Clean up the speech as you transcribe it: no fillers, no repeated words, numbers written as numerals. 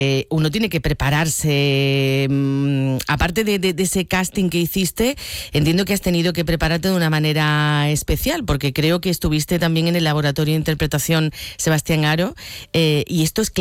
uno tiene que prepararse, aparte de ese casting que hiciste, entiendo que has tenido que prepararte de una manera especial, porque creo que estuviste también en el laboratorio de interpretación Sebastián Haro, y esto es